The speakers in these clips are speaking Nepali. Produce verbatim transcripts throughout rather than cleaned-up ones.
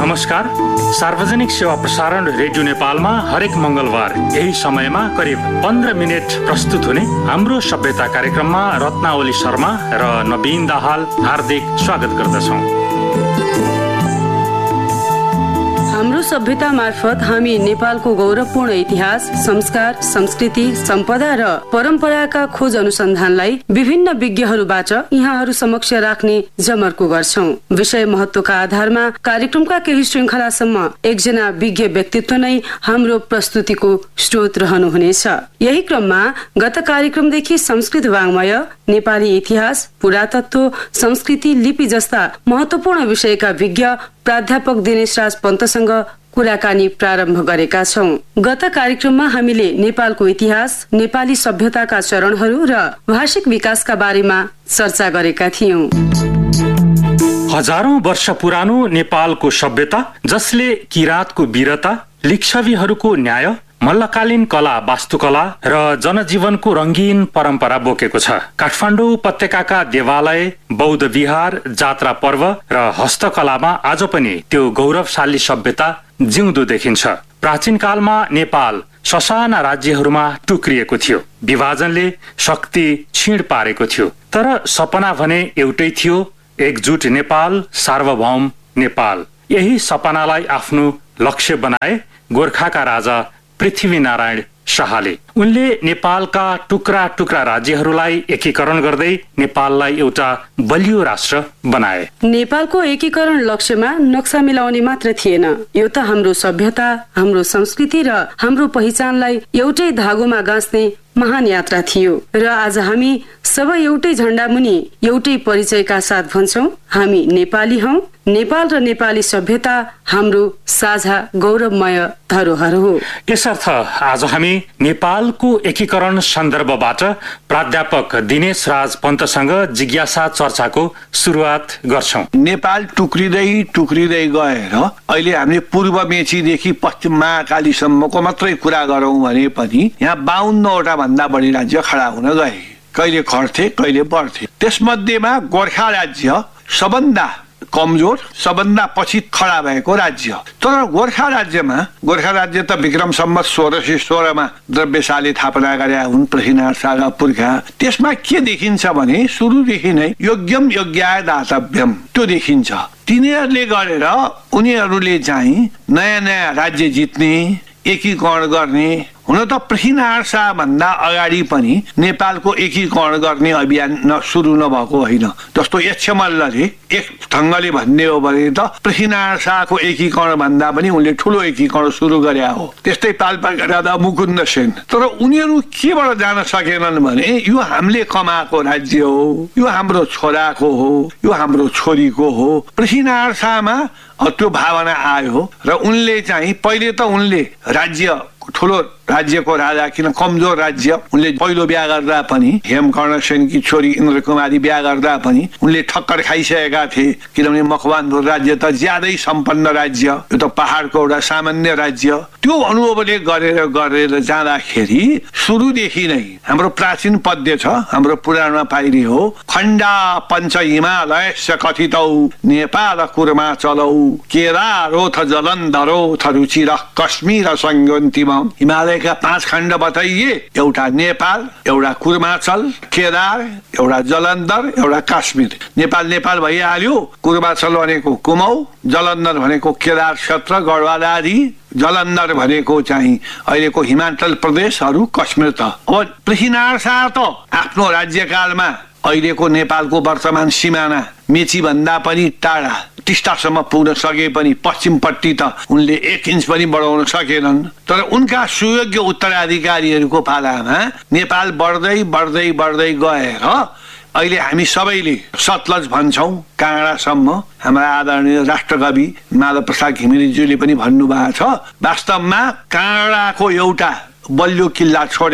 नमस्कार। सार्वजनिक सेवा प्रसारण रेडियो नेपालमा हरेक मंगलबार यही समयमा करिब पन्ध्र मिनट प्रस्तुत हुने हाम्रो सभ्यता कार्यक्रममा रत्नावली शर्मा र नवीन दाहाल हार्दिक स्वागत गर्दछौँ। हाम्रो सभ्यता मार्फत हामी नेपालको गौरवपूर्ण इतिहास, संस्कार, संस्कृति, सम्पदा र परम्पराका खोज अनुसन्धानलाई विभिन्न विज्ञहरूबाट यहाँहरू समक्ष राख्ने जमर्को गर्छौं। विषय महत्वका आधारमा कार्यक्रमका केही श्रृङ्खलासम्म एकजना विज्ञ व्यक्तित्व नै हाम्रो प्रस्तुतिको स्रोत रहनुहुनेछ। यही क्रममा गत कार्यक्रमदेखि संस्कृत वाङ्मय, नेपाली इतिहास, पुरातत्व, संस्कृति, लिपि जस्ता महत्वपूर्ण विषयका विज्ञ प्राध्यापक दिनेश राज पन्तसँग कुराकानी प्रारम्भ गरेका छौं। गत कार्यक्रममा हामीले नेपालको इतिहास, नेपाली सभ्यताका चरणहरू र भाषिक विकासका बारेमा चर्चा गरेका थियौं। हजारौं वर्ष पुरानो नेपालको सभ्यता, जसले किराँतको वीरता, लिच्छवीहरूको न्याय, मल्लकालीन कला, वास्तुकला र जनजीवनको रंगीन परम्परा बोकेको छ। काठमाडौँ उपत्यकाका देवालय, बौद्ध विहार, जात्रा पर्व र हस्तकलामा आज पनि त्यो गौरवशाली सभ्यता जिउँदो देखिन्छ। प्राचीन कालमा नेपाल ससाना राज्यहरूमा टुक्रिएको थियो। विभाजनले शक्ति क्षीण पारेको थियो, तर सपना भने एउटै थियो, एकजुट नेपाल, सार्वभौम नेपाल। यही सपनालाई आफ्नो लक्ष्य बनाए गोर्खाका राजा पृथ्वीनारायण शाहले। उनले नेपालका टुक्रा टुक्रा राज्यहरूलाई एकीकरण गर्दै नेपाललाई एउटा बलियो राष्ट्र बनाए। नेपालको एकीकरण लक्ष्यमा नक्सा मिलाउने मात्र थिएन, यो त हाम्रो सभ्यता, हाम्रो संस्कृति र हाम्रो पहिचानलाई एउटै धागोमा गाँच्ने महान यात्रा थियो। र आज हामी सबै एउटै झण्डा मुनि एउटै परिचयका साथ भन्छौं, हामी नेपाली हौ। नेपाल र नेपाली सभ्यता हाम्रो साझा गौरवमय धरोहर हो। यसर्थ आज हामी नेपालको एकीकरण सन्दर्भबाट प्राध्यापक दिनेश राज पन्तसँग जिज्ञासा चर्चाको सुरुवात गर्छौं। नेपाल टुक्रिँदै टुक्रिँदै गएर अहिले हामीले पूर्व मेचीदेखि पश्चिम महाकालीसम्मको मात्रै कुरा गरौं भने पनि यहाँ बाउन्नवटा भन्दा बढी राज्य खडा हुन गए। कहिले खर्थे, कहिले बढ्थे। त्यसमध्येमा गोर्खा राज्य सबभन्दा कमजोर, सबभन्दा पछि खडा भएको राज्य। तर गोर्खा राज्यमा गोर्खा राज्य त विक्रम सम्वत सोह्र सय सोह्रमा द्रव्यशाली थापना गरे हुन्, पृथ्वीनारायण शाहका पुर्खा। त्यसमा के देखिन्छ भने सुरुदेखि नै योग्यम योग्याय दातव्यम त्यो देखिन्छ। तिनीहरूले गरेर उनीहरूले चाहिँ नयाँ नयाँ राज्य जित्ने, एकीकरण गर्ने। हुन त पृथ्वीनारायण शाह भन्दा अगाडि पनि नेपालको एकीकरण गर्ने अभियान सुरु नभएको होइन। जस्तो यक्षमल्लले एक ढङ्गले भन्ने हो भने त पृथ्वीनारायण शाहको एकीकरण भन्दा पनि उनले ठुलो एकीकरण सुरु गरे हो। त्यस्तै पाल्पाका राजा मुकुन्द सेन। तर उनीहरू केबाट जान सकेनन् भने यो हामीले कमाएको राज्य हो, यो हाम्रो छोराको हो, यो हाम्रो छोरीको हो। पृथ्वीनारायण शाहमा त्यो भावना आयो र उनले चाहिँ पहिले त उनले राज्य ठुलो राज्यको राजा किन कमजोर राज्य, उनले पहिलो बिहा गर्दा पनि हेमकर्ण सेनकी छोरी इन्द्र कुमारी बिहा गर्दा पनि उनले ठक्कर खाइसकेका थिए, किनभने मकवानपुर राज्य त ज्यादै सम्पन्न राज्य, यो त पहाडको एउटा सामान्य राज्य। त्यो अनुभवले गरेर गरेर जाँदाखेरि सुरुदेखि नै हाम्रो प्राचीन पद्य छ, हाम्रो पुराणमा पाइने हो, खण्डा पञ्च हिमालयस्य कथितौ नेपाल कुर्मा चलौ केदारोथ जलन्धरोथ रुचिर कश्मीर संगन्तिम। हिमालयका पाँच खण्ड बताइए, एउटा नेपाल, एउटा कुर्माचल, केदार, एउटा जलन्धर, एउटा काश्मीर। नेपाल नेपाल भइहाल्यो, कुर्माचल भनेको कुमाउ, जलन्धर भनेको केदार क्षेत्र गढवाल आदि, जलन्धर भनेको चाहिँ अहिलेको हिमाचल प्रदेशहरू, कश्मीर। त अब पृथ्वीनारायण शाह त आफ्नो राज्यकालमा अहिलेको नेपालको वर्तमान सिमाना मेची भन्दा पनि टाढा टिस्टासम्म पुग्न सके पनि पश्चिमपट्टि त उनले एक इन्च पनि बढाउन सकेनन्। तर उनका सुयोग्य उत्तराधिकारीहरूको पालामा नेपाल बढ्दै बढ्दै बढ्दै गएर अहिले हामी सबैले सतलज भन्छौं, काँगडासम्म। हाम्रा आदरणीय राष्ट्रकवि माधव प्रसाद घिमिरेज्यूले पनि भन्नुभएको छ, वास्तवमा काँगडाको एउटा बलियो किल्ला छोडेर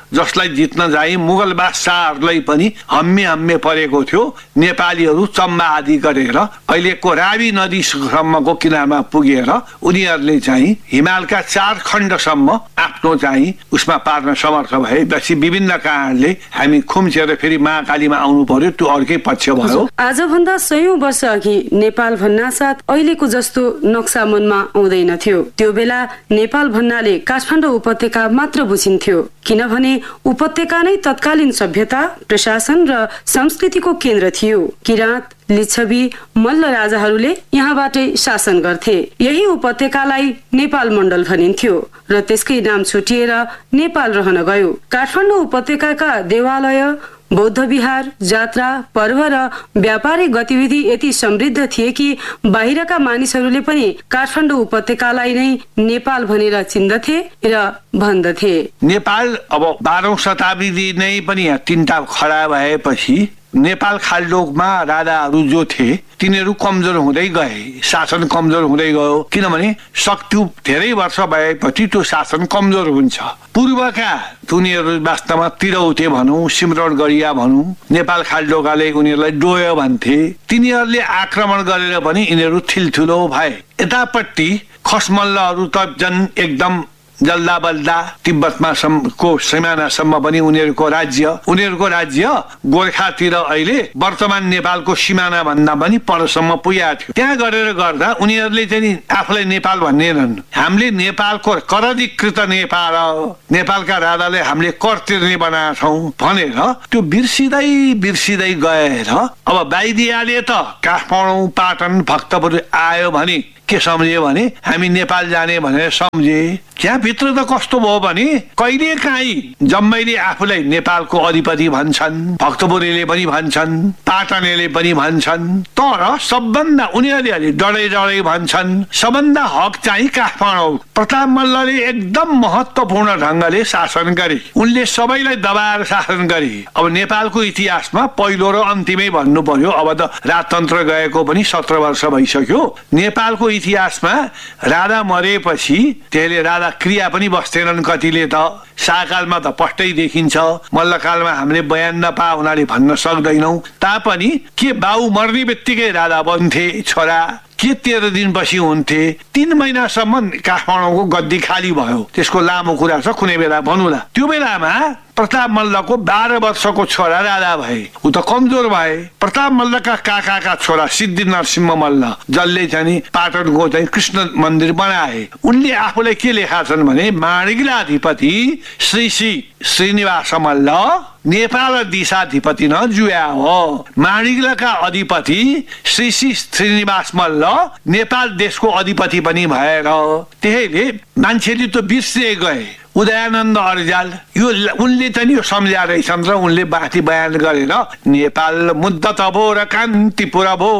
जसलाई जित्न जाइ मुगल बादशाहहरूलाई पनि हम्मे हम्मे परेको थियो। नेपालीहरू चम्बा आदि गरेर अहिलेको रावी नदीसम्मको किनारमा पुगेर उनीहरूले चाहिँ हिमालका चार खण्डसम्म आफ्नो चाहिँ उसमा पार्न समर्थ भएपछि विभिन्न कारणले हामी खुम्चेर फेरि महाकालीमा आउनु पर्यो। त्यो अर्कै पक्ष भयो। आजभन्दा सयौं वर्ष अघि नेपाल भन्नासाथ अहिलेको जस्तो नक्सा मनमा आउँदैन थियो। त्यो बेला नेपाल भन्नाले काठमाडौँ उपत्यका मात्र बुझिन्थ्यो, किनभने उपत्यका नै तत्कालीन सभ्यता, प्रशासन र संस्कृतिको केन्द्र थियो। किराँत, लिच्छवी, मल्ल राजाहरूले यहाँबाटै शासन गर्थे। यही उपत्यकालाई नेपाल मण्डल भनिन्थ्यो र त्यसकै नाम छुटिएर नेपाल रहन गयो। काठमाडौँ उपत्यकाका देवालय, बौद्ध विहार, जात्रा, पर्व र व्यापारिक गतिविधि यति समृद्ध थिए कि बाहिरका मानिसहरूले पनि काठमाडौँ उपत्यकालाई नै नेपाल भनेर चिन्दथे र भन्दथे। नेपाल अब बाह्रौं शताब्दी नै पनि यहाँ तीनटा खडा भएपछि नेपाल खाल्डोकमा राजाहरू जो थिए तिनीहरू कमजोर हुँदै गए, शासन कमजोर हुँदै गयो। किनभने शक्ति धेरै वर्ष भएपछि त्यो शासन कमजोर हुन्छ। पूर्वका उनीहरू वास्तवमा तिरौते भनौँ, सिमरौनगढिया भनौँ, नेपाल खाल्डोकाले उनीहरूलाई डोयो भन्थे। तिनीहरूले आक्रमण गरेर पनि यिनीहरू ठिलठुलो भए। यतापट्टि खसमल्लहरू त झन् एकदम जल्दा बल्दा तिब्बतमा को सिमानासम्म पनि उनीहरूको राज्य उनीहरूको राज्य गोर्खातिर अहिले वर्तमान नेपालको सिमाना भन्दा पनि परसम्म पुगेको थियो। त्यहाँ गरेर गर्दा उनीहरूले चाहिँ आफूलाई नेपाल भन्नेनन्। हामीले नेपालको कराधिकृत नेपाल, नेपालका राजाले हामीले कर तिर्ने बनाएका छौँ भनेर त्यो बिर्सिँदै बिर्सिँदै गएर अब बाइदियाले त काठमाडौँ, पाटन, भक्तपुर आयो भने के सम्झे भने हामी नेपाल जाने भनेर सम्झे। त्यहाँभित्र त कस्तो भयो भने कहिले काहीँ जम्मैले आफूलाई नेपालको अधिपति भन्छन्, भक्तपुरेले पनि भन्छन्, पाटनेले पनि भन्छन्, तर सबभन्दा उनीहरूले डढै डढै भन्छन् सबभन्दा हक चाहिँ काठमाडौँ। प्रताप मल्लले एकदम महत्वपूर्ण ढङ्गले शासन गरे। उनले सबैलाई दबाएर शासन गरे। अब नेपालको इतिहासमा पहिलो र अन्तिमै भन्नु पर्यो। अब त राजतन्त्र गएको पनि सत्र वर्ष भइसक्यो। नेपालको इतिहासमा राजा मरेपछि त्यसले राजा क्रिया पनि बस्दैनन्। कतिले त शाहकालमा त पट्टै देखिन्छ, मल्लकालमा हामीले बयान नपा हुनाले भन्न सक्दैनौ। तापनि के बाउ मर्ने बित्तिकै राजा बन्थे छोरा, के तेह्र दिनपछि हुन्थे। तीन महिनासम्म काठमाडौँको गद्दी खाली भयो। त्यसको लामो कुरा छ, कुनै बेला भनौँला। त्यो बेलामा प्रताप मल्लको बाह्र वर्षको छोरा राजा भए। ऊ त कमजोर भए। प्रताप मल्लका काकाका छोरा सिद्धि नरसिंह मल्ल जसले चाहिँ पाटनको चाहिँ कृष्ण मन्दिर बनाए, उनले आफूलाई के लेखा छन् भने माणिग्लाधिपति श्री श्री श्रीनिवास मल्ल नेपाल दिशाधिपति न जुया हो। माणिग्लका अधिपति श्री श्री श्रीनिवास मल्ल नेपाल देशको अधिपति पनि भएर त्यसैले मान्छेले त बिर्सिए गए। उदयानन्द अर्जाल यो उनले चाहिँ यो सम्झ्या रहेछन् र उनले बाँकी बयान गरेर नेपाल मुद्दत भो र कान्तिपुर भो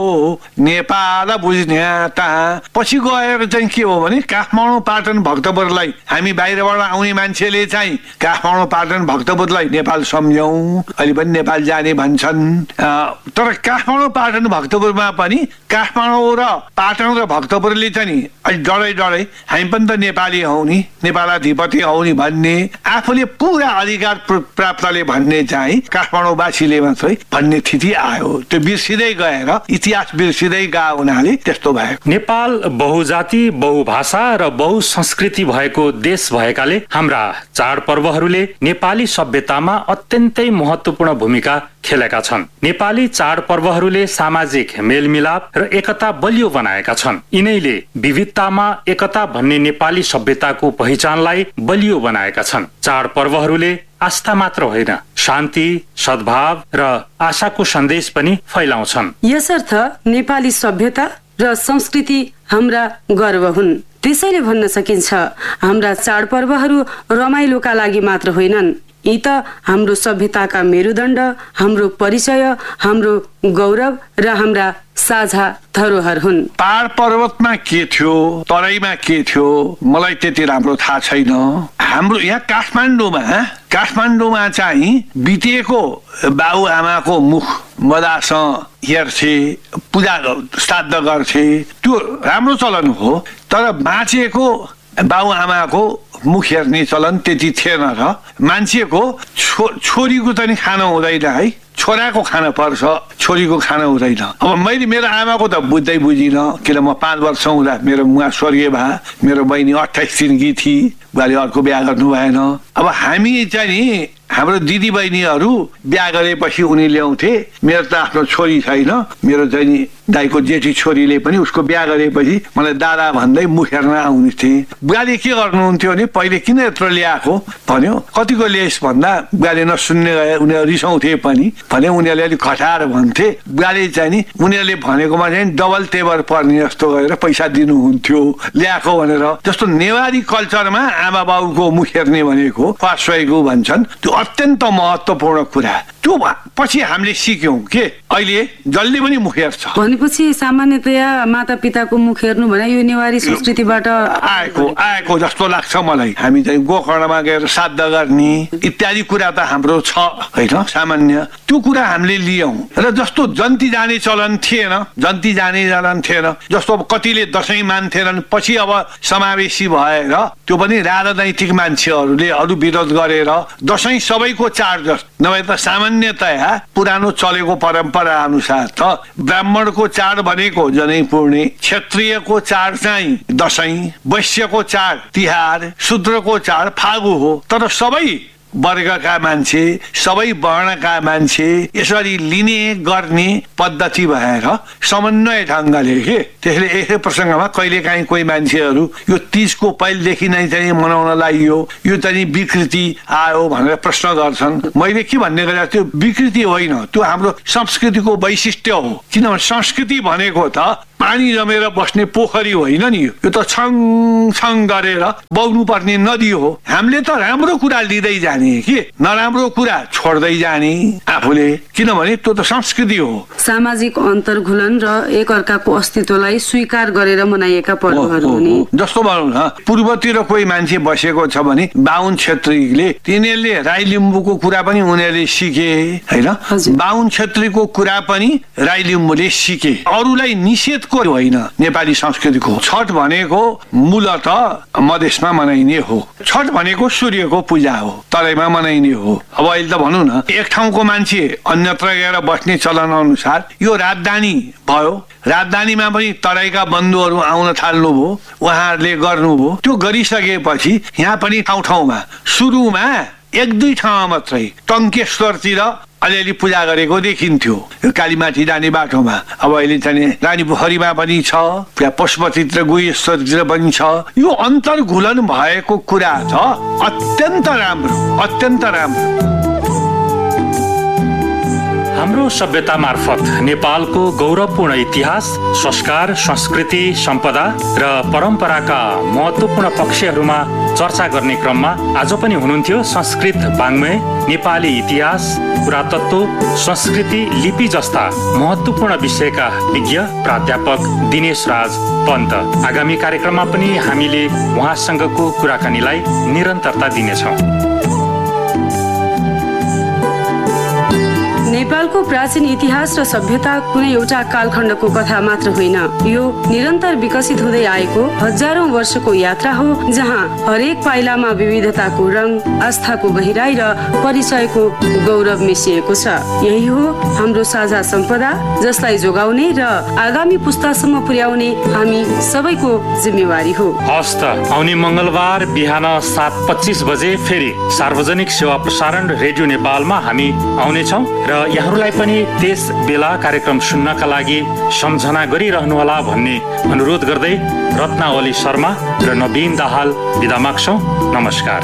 नेपाल बुझ्ने ता पछि गएर चाहिँ के हो भने काठमाडौँ, पाटन, भक्तपुरलाई हामी बाहिरबाट आउने मान्छेले चाहिँ काठमाडौँ, पाटन, भक्तपुरलाई नेपाल सम्झ्यौँ, अहिले पनि नेपाल जाने भन्छन्। तर काठमाडौँ, पाटन, भक्तपुरमा पनि काठमाडौँ र पाटन र भक्तपुरले चाहिँ अहिले डढै डढै हामी पनि त नेपाली हौ नि, नेपालाधिपति हौ नि भन्ने आफूले पुरा अधिकार प्राप्तले भन्ने चाहिँ काठमाडौँवासीले मात्रै भन्ने स्थिति आयो। त्यो बिर्सिँदै गएर इतिहास बिर्सिँदै गयो हुनाले त्यस्तो भयो। नेपाल बहुजाति, बहुभाषा र बहुसंस्कृति भएको देश भएकाले हाम्रा चाडपर्वहरूले नेपाली सभ्यतामा अत्यन्तै महत्त्वपूर्ण भूमिका खेलेका छन्। नेपाली चाडपर्वहरूले सामाजिक मेलमिलाप र एकता बलियो बनाएका छन्। यिनैले विविधतामा एकता भन्ने नेपाली सभ्यताको पहिचानलाई बलियो बनाएका छन्। चाडपर्वहरूले आस्था मात्र होइन, शान्ति, सद्भाव र आशाको सन्देश पनि फैलाउँछन्। यसर्थ नेपाली सभ्यता र संस्कृति हाम्रा गर्व हुन्। त्यसैले भन्न सकिन्छ हाम्रा चाडपर्वहरू रमाइलोका लागि मात्र होइनन्, यी त हाम्रो सभ्यताका मेरुदण्ड, हाम्रो परिचय, हाम्रो गौरव र हाम्रा साझा धरोहर हुन्। पहाड पर्वतमा के थियो, तराईमा के थियो मलाई त्यति राम्रो थाहा छैन। हाम्रो यहाँ काठमाडौँमा काठमाडौँमा चाहिँ बितेको बाउ आमाको मुख मदास हेर्थे, पूजा श्राद्ध गर्थे, त्यो राम्रो चलन हो। तर बाँचेको बाउ आमाको मुख हेर्ने चलन त्यति थिएन र मान्छेको छो छोरीको त नि खान हुँदैन है, छोराको खान पर्छ, छोरीको खान हुँदैन। अब मैले मेरो आमाको त बुझ्दै बुझिनँ, किन म पाँच वर्ष हुँदा मेरो मुवा स्वर्गीय भए, मेरो बहिनी अठाइस दिनकी थिए, बुवाले अर्को बिहा गर्नु भएन। अब हामी चाहिँ नि हाम्रो दिदी बहिनीहरू बिहा गरेपछि उनी ल्याउँथे, मेरो त आफ्नो छोरी छैन, मेरो चाहिँ नि दाइको जेठी छोरीले पनि उसको बिहा गरेपछि मलाई दादा भन्दै मुख हेर्न आउने थिए। बुवाले के गर्नुहुन्थ्यो भने पहिले किन यत्रो ल्याएको भन्यो, कतिको ल्याइस् भन्दा बुवाले नसुन्ने गए, उनीहरू रिसाउँथे पनि भने उनीहरूले अलिक घटाएर भन्थे। बुवाले चाहिँ नि उनीहरूले भनेकोमा चाहिँ डबल तेबर पर्ने जस्तो गरेर पैसा दिनुहुन्थ्यो ल्याएको भनेर। जस्तो नेवारी कल्चरमा आमा बाउको मुख हेर्ने भनेको पासवाइको भन्छन्, त्यो अत्यन्त महत्त्वपूर्ण कुरा। त्यो पछि हामीले सिक्यौँ के अहिले जसले पनि मुख हेर्छ भनेपछि सामान्यतया माता पिताको मुख हेर्नु भने यो नेवारी संस्कृतिबाट आएको आएको जस्तो लाग्छ मलाई। हामी चाहिँ गोकर्णमा गएर श्राद्ध गर्ने इत्यादि कुरा त हाम्रो छ होइन सामान्य, त्यो कुरा हामीले लियौँ। र जस्तो जन्ती जाने चलन थिएन, जन्ती जाने चलन थिएन, जस्तो अब कतिले दसैँ मान्थेनन्, पछि अब समावेशी भएर त्यो पनि राजनैतिक मान्छेहरूले अरू विरोध गरेर दसैँ सबैको चाड जस्तो नभए त सामान्यतया पुरानो चलेको परम्परा अनुसार त ब्राह्मणको चाड भनेको जनै पूर्णे, क्षत्रियको चाड चाहिँ दसैँ, वैश्यको चाड तिहार, शूद्रको चाड फागु हो। तर सबै वर्गका मान्छे, सबै वर्णका मान्छे यसरी लिने गर्ने पद्धति भएर समन्वय ढङ्गले के त्यसले यसै प्रसङ्गमा कहिलेकाहीँ कोही मान्छेहरू यो तीजको पहिलेदेखि नै चाहिँ मनाउन लागियो, यो चाहिँ विकृति आयो भनेर प्रश्न गर्छन्। मैले के भन्ने गरेँ, त्यो विकृति होइन, त्यो हाम्रो संस्कृतिको वैशिष्ट्य हो। किनभने संस्कृति भनेको त पानी जमेर बस्ने पोखरी होइन नि, यो त छङ छङ गरेर बग्नु पर्ने नदी हो। हामीले त राम्रो कुरा लिँदै जाने कि नराम्रो कुरा छोड्दै जाने आफूले, किनभने त्यो त संस्कृति हो। सामाजिक अन्तर्घुलन र एकअर्काको अस्तित्वलाई स्वीकार गरेर मनाइएका पर्वहरू हुने। जस्तो भनौँ न, पूर्वतिर कोही मान्छे बसेको छ भने बाहुन क्षेत्रीले तिनीहरूले राई लिम्बूको कुरा पनि उनीहरूले सिके होइन, बाहुन क्षेत्रीको कुरा पनि राई लिम्बूले सिके। अरूलाई निषेध होइन नेपाली संस्कृतिको। छठ भनेको मूलत मधेसमा मनाइने हो, छठ भनेको सूर्यको पूजा हो, तराईमा मनाइने हो। अब अहिले त भनौँ न, एक ठाउँको मान्छे अन्यत्र गएर बस्ने चलन अनुसार यो राजधानी भयो, राजधानीमा पनि तराईका बन्धुहरू आउन थाल्नुभयो, उहाँहरूले गर्नुभयो। त्यो गरिसकेपछि यहाँ पनि ठाउँ ठाउँमा सुरुमा एक दुई ठाउँमा मात्रै टङ्केश्वरतिर अलिअलि पूजा गरेको देखिन्थ्यो, यो कालीमाथि जाने बाटोमा। अब अहिले चाहिँ रानी पोखरीमा पनि छ, पशुपतितिर गुहेश्वरतिर पनि छ। यो अन्तर्घुलन भएको कुरा छ, अत्यन्त राम्रो, अत्यन्त राम्रो। हाम्रो सभ्यता मार्फत नेपालको गौरवपूर्ण इतिहास, संस्कार, संस्कृति, सम्पदा र परम्पराका महत्त्वपूर्ण पक्षहरूमा चर्चा गर्ने क्रममा आज पनि हुनुहुन्थ्यो संस्कृत वाङ्मय, नेपाली इतिहास, पुरातत्व, संस्कृति, लिपि जस्ता महत्त्वपूर्ण विषयका विज्ञ प्राध्यापक दिनेश राज पन्त। आगामी कार्यक्रममा पनि हामीले उहाँसँगको कुराकानीलाई निरन्तरता दिनेछौँ। नेपालको प्राचीन इतिहास र सभ्यता कुनै एउटा कालखण्डको कथा मात्र होइन, यो निरन्तर विकसित हुँदै आएको हजारौं वर्षको यात्रा हो, जहाँ हरेक पाइलामा विविधताको रङ, आस्थाको गहिराई र परिचयको गौरव मिसिएको छ। यही हो हाम्रो साझा सम्पदा, जसलाई जोगाउने र आगामी पुस्तासम्म पुर्याउने हामी सबैको जिम्मेवारी हो। हस् त, आउने मंगलबार बिहान सात पच्चिस बजे फेरि सार्वजनिक सेवा प्रसारण रेडियो नेपालमा हामी आउनेछौँ र यहाँहरूलाई पनि त्यस बेला कार्यक्रम सुन्नका लागि सम्झना गरिरहनुहोला भन्ने अनुरोध गर्दै रत्नावली शर्मा र नवीन दाहाल बिदा माग्छौँ। नमस्कार।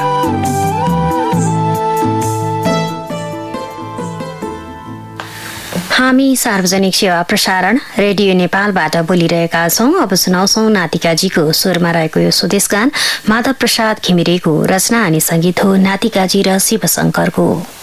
हामी सार्वजनिक सेवा प्रसारण रेडियो नेपालबाट बोलिरहेका छौँ। अब सुनाउँछौँ नातिकाजीको स्वरमा रहेको यो स्वदेश गान। माधव प्रसाद घिमिरेको रचना अनि संगीत हो नातिकाजी र शिवशङ्करको।